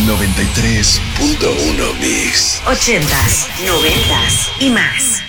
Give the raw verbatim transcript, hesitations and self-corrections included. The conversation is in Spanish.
noventa y tres punto uno Mix. Ochentas, noventas y más.